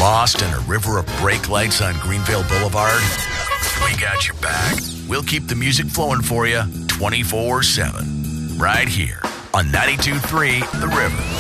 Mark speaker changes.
Speaker 1: Lost in a river of brake lights on Greenville Boulevard? We got your back. We'll keep the music flowing for you 24/7. Right here on 92.3 The River.